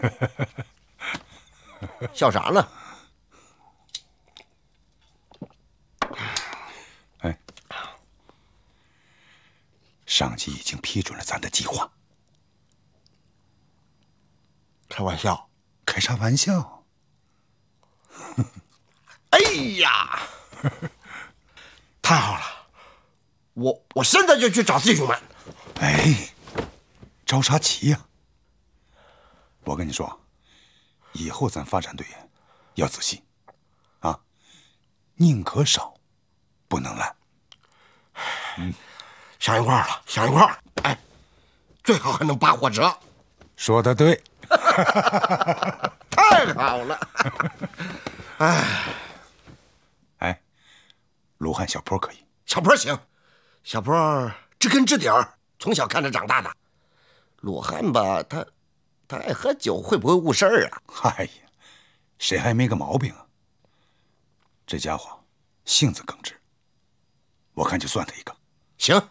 笑啥呢？ 哎，上级已经批准了咱的计划。 开玩笑？ 开啥玩笑？ 哎呀，太好了！我现在就去找弟兄们。 哎，着啥急呀？我跟你说，以后咱发展队要仔细，啊，宁可少，不能懒。 想一块儿了，想一块儿。哎，最好还能扒火车。 说得对。 太好了。 哎，鲁汉小坡可以。 小坡行，小坡知根知底儿，从小看着长大的。鲁汉吧，他爱喝酒，会不会误事儿啊？ 哎呀，谁还没个毛病啊？这家伙性子耿直，我看就算他一个。 行。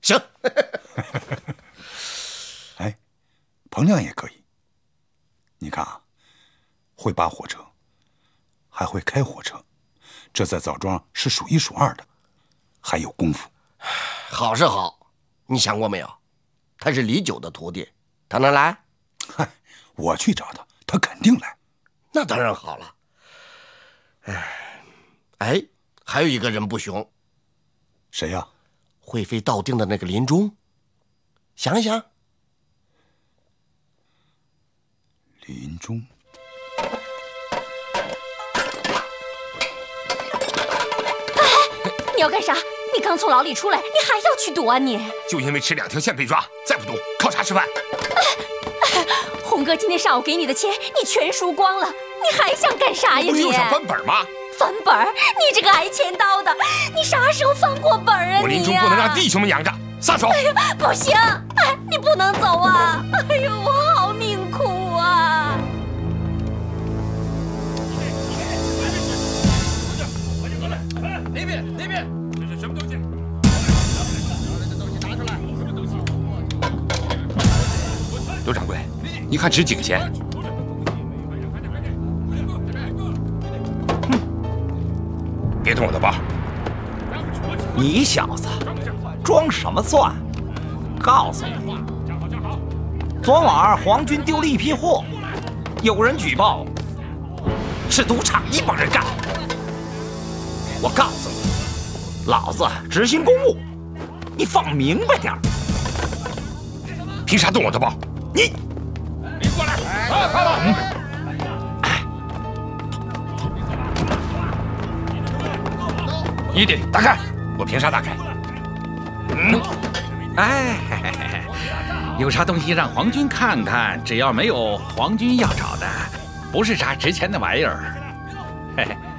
哎，彭亮也可以。你看啊，会扒火车，还会开火车，这在枣庄是数一数二的，还有功夫。 好是好，你想过没有？他是李九的徒弟，他能来？ 嗨，我去找他，他肯定来。 那当然好了。哎，还有一个人不雄。 谁呀？ 会飞道定的那个林中。想一想。 林中。 你要干啥？你刚从牢里出来，你还要去赌啊你？ 就因为吃2条线被抓，再不赌靠啥吃饭？ 红哥今天上午给你的钱，你全输光了，你还想干啥呀你？ 不是又想翻本吗？ 翻本儿？你这个挨钱刀的，你啥时候翻过本啊你？ 我林中不能让弟兄们养着，撒手！ 哎呀，不行！哎，你不能走啊！哎呦，我好命苦啊！ 那边，这是什么东西？拿出来！什么东西？刘掌柜，你看值几个钱？别动我的包！ 你小子装什么蒜？告诉你，昨晚皇军丢了一批货，有人举报是赌场一帮人干。我告诉你，老子执行公务，你放明白点儿。 凭啥动我的包？你过来！快了！你得打开，我凭啥打开？ 有啥东西让皇军看看，只要没有皇军要找的，不是啥值钱的玩意儿。嘿嘿。